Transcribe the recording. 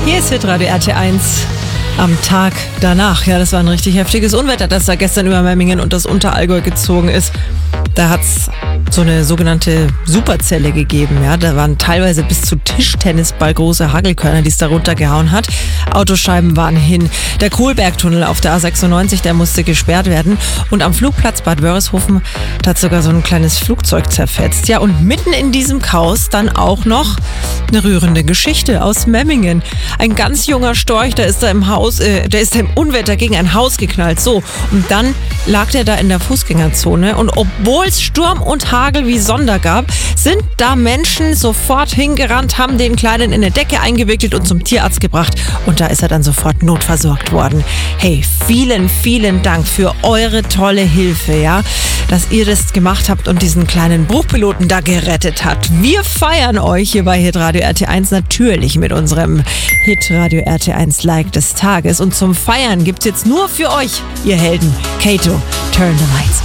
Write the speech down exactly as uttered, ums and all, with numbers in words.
Hier ist Hitradio R T eins am Tag danach. Ja, das war ein richtig heftiges Unwetter, das da gestern über Memmingen und das Unterallgäu gezogen ist. Da hat's so eine sogenannte Superzelle gegeben. Ja, da waren teilweise bis zu Tischtennisball große Hagelkörner, die es da runtergehauen hat. Autoscheiben waren hin. Der Kohlbergtunnel auf der A sechsundneunzig, der musste gesperrt werden. Und am Flugplatz Bad Wörishofen, da hat sogar so ein kleines Flugzeug zerfetzt. Ja, und mitten in diesem Chaos dann auch noch eine rührende Geschichte aus Memmingen. Ein ganz junger Storch, der ist da im Haus, äh, der ist da im Unwetter gegen ein Haus geknallt. So, und dann lag der da in der Fußgängerzone. Und obwohl es Sturm und Hagel wie Sonder gab, sind da Menschen sofort hingerannt, haben den Kleinen in eine Decke eingewickelt und zum Tierarzt gebracht. Und da ist er dann sofort notversorgt worden. Hey, vielen, vielen Dank für eure tolle Hilfe, ja, dass ihr das gemacht habt und diesen kleinen Bruchpiloten da gerettet habt. Wir feiern euch hier bei Hitradio R T eins natürlich mit unserem Hitradio R T eins Like des Tages. Und zum Feiern gibt's jetzt nur für euch, ihr Helden, Kato, Turn the Lights On.